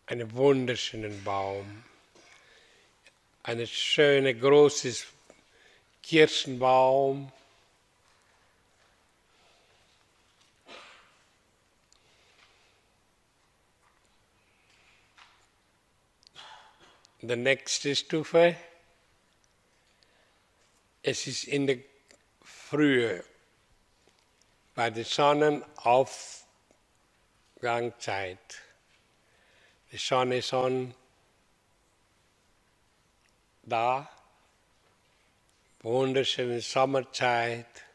einen wunderschönen Baum, ein schöner großes Kirschenbaum. Die nächste Stufe, es ist in der Frühe, bei der Sonnenaufgangszeit. Die Sonne ist schon da, wunderschöne Sommerzeit.